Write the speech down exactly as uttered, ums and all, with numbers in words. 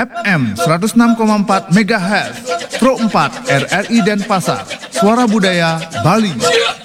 F M seratus enam koma empat megahertz, Pro empat R R I Denpasar, Suara Budaya Bali.